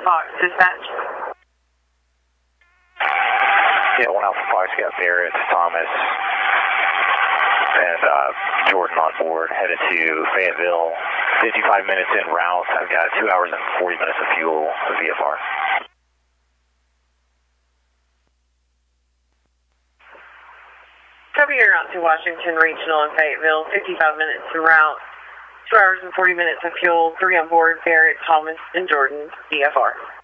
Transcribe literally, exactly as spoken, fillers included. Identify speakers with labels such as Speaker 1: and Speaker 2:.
Speaker 1: Fox, dispatch.
Speaker 2: Yeah, one Alpha Fox, got Barrett, Thomas, and uh, Jordan on board, headed to Fayetteville. fifty-five minutes en route. I've got two hours and forty minutes of fuel for V F R.
Speaker 1: Copy your route to Washington Regional in Fayetteville, fifty-five minutes en route, two hours and forty minutes of fuel, three on board, Barrett, Thomas, and Jordan, V F R.